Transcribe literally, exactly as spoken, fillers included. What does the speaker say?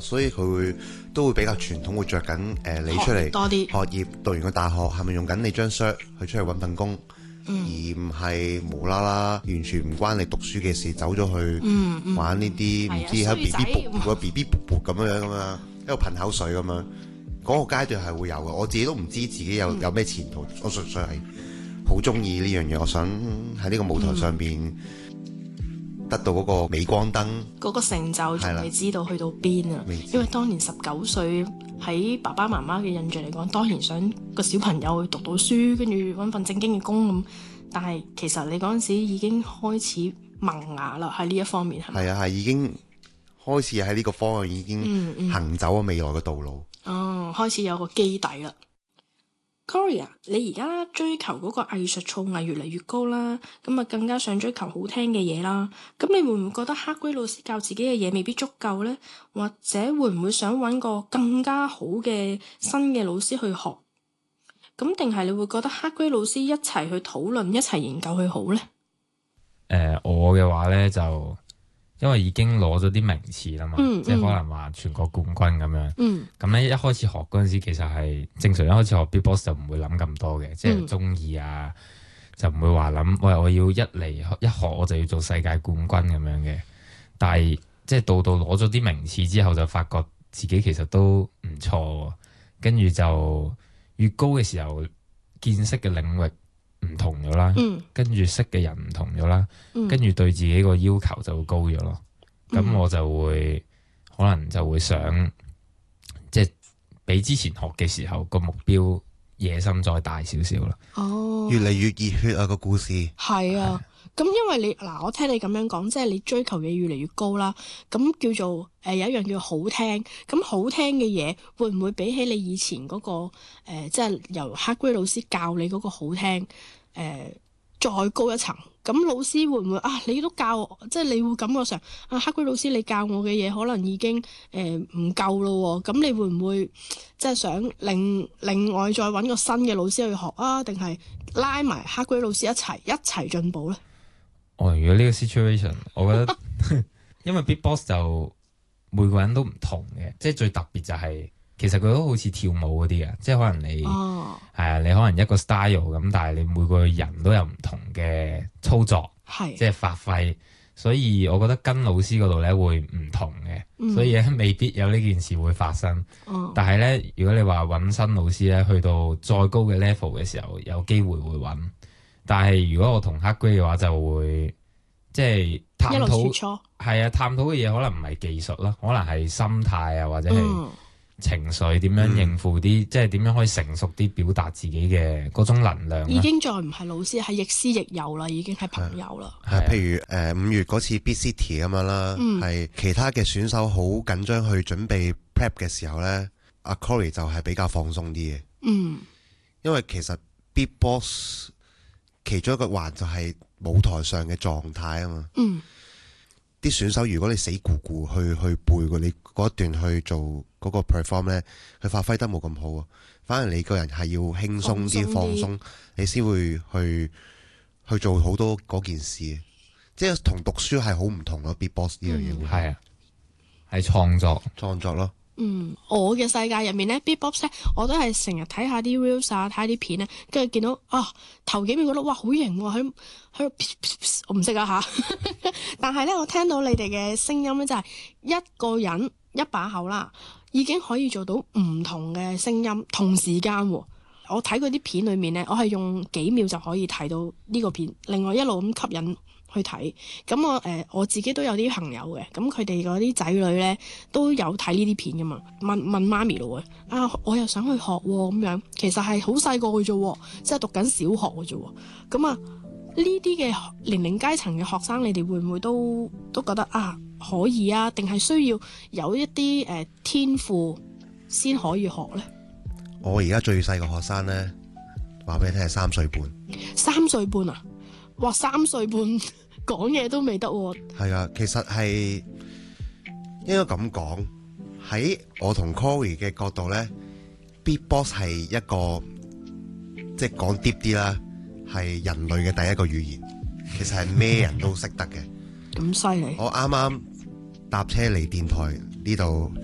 所以佢會都會比較傳統，會着緊誒你出嚟多啲學業，讀完個大學係咪用緊你張 cert 去出去揾份工， 嗯、 而唔係無啦啦完全唔關你讀書嘅事，走咗去嗯嗯玩呢啲唔知喺 B B 噗個 B B 噗噗咁樣咁樣，喺度噴口水咁樣，嗰、那個階段係會有嘅。我自己都唔知自己有、嗯、有咩前途，我純粹係好中意呢樣嘢，我想喺呢個舞台上邊得到嗰個鎂光燈， 嗰、嗯、個成就仲未知道去到邊啊！因為當年十九歲喺爸爸媽媽嘅印象嚟講，當然想個小朋友去讀到書，跟住揾份正經嘅工咁。但係其實你嗰陣時已經開始萌芽啦，喺呢一方面係咪？ 係啊，係已經開始喺呢個方向已經行走咗未來嘅道路。 嗯嗯、哦，開始有個基底啦。Cory 啊，你而家追求嗰個藝術造詣越嚟越高啦，咁啊更加想追求好聽嘅嘢啦。咁你會唔會覺得黑龜老師教自己嘅嘢未必足夠呢？或者會唔會想揾個更加好嘅新嘅老師去學？咁定係你會覺得黑龜老師一齊去討論、一齊研究佢好呢？ 誒、呃，我嘅話呢，就因為已經攞咗啲名次啦嘛，嗯、即係可能話全國冠軍咁樣。咁咧、嗯、一開始學嗰陣時，其實係正常一開始學 beatbox 就唔會諗咁多嘅，即係中意啊，就唔會話諗喂我要一嚟一學我就要做世界冠軍咁樣嘅。但係即係到到攞咗啲名次之後，就發覺自己其實都唔錯，跟住就越高嘅時候，見識嘅領域唔同咗啦，嗯、跟住識嘅人唔同咗啦，嗯、跟住對自己個要求就會高咗咯。咁、嗯、我就會可能就會想，即係比之前學嘅時候個目標野心再大少少啦。 哦， 越嚟越熱血啊個故事。 係啊，咁因為你嗱，我聽你咁樣講，即係你追求嘅越嚟越高啦。咁叫做誒、呃、有一樣叫好聽，咁好聽嘅嘢會唔會比起你以前嗰、嗰個誒、呃，即係由黑龜老師教你嗰個好聽誒、呃，再高一層？咁老師會唔會啊？你都教我，即係你會感覺上啊，黑龜老師你教我嘅嘢可能已經誒唔夠咯喎。咁你會唔會即係想另另外再揾個新嘅老師去學啊？定係拉埋黑龜老師一齊一齊進步咧？ 哦，如果呢個 situation，我覺得因為 beatbox 就每個人都唔同嘅，即係最特別就係、是、其實佢都好似跳舞嗰啲嘅，即係可能你係啊、哦，你可能一個 style 咁，但係你每個人都有唔同嘅操作，係即係發揮，所以我覺得跟老師嗰度咧會唔同嘅，嗯、所以咧未必有呢件事會發生。哦、但係咧，如果你話揾新老師咧，去到再高嘅 level 嘅時候，有機會會揾。但係如果我同黑龜嘅話，就會即係探討，係啊，探討嘅嘢可能唔係技術啦，可能係心態啊，或者係情緒點樣應付啲，嗯、即係點樣可以成熟啲表達自己嘅嗰種能量。 已經再唔係老師，係亦師亦友啦，已經係朋友啦。 係、啊、譬如誒五、呃、月嗰次 Beat City 咁樣啦，係、嗯、其他嘅選手好緊張去準備 prep 嘅時候咧，阿 Cory 就係比較放鬆啲嘅。嗯，因為其實 Beatbox其中一個環就係舞台上嘅狀態啊嘛，啲、嗯、選手如果你死咕咕去去背過你嗰一段去做嗰個 perform 咧，佢發揮得冇咁好啊。反而你個人係要輕鬆啲、放鬆，你先會去去做好多嗰件事，即係同讀書係好唔同咯。Beatbox 呢樣嘢係啊，係創作創作咯。 嗯，我嘅世界入面咧 Beatbox 咧，我都係成日睇下啲 reels 啊，睇下啲片咧，跟住見到啊頭幾秒覺得哇好型喎，喺喺度，我唔識啊吓，但係咧我聽到你哋嘅聲音咧，就係一個人一把口啦，已經可以做到唔同嘅聲音同時間喎。我睇嗰啲片裏面咧，我係用幾秒就可以睇到呢個片，另外一路咁吸引去睇。咁我誒、呃、我自己都有啲朋友嘅，咁佢哋嗰啲仔女咧都有睇呢啲片噶嘛，問問媽咪咯喎，啊我又想去學喎咁樣，其實係好細個嘅啫，即係讀緊小學嘅啫。咁啊呢啲嘅年齡階層嘅學生，你哋會唔會都都覺得啊可以啊？定係需要有一啲誒、呃、天賦先可以學咧？ 我而家最細個學生咧，話俾你聽係三歲半。 三歲半啊！哇，三歲半講嘢都未得喎。係啊，其實係應該咁講，喺我同 Cory 嘅角度咧 ，Beatbox 係一個即係講 deep 啲啦，係人類嘅第一個語言。其實係咩人都識得嘅。 咁犀利！ 我啱啱搭車嚟電台呢度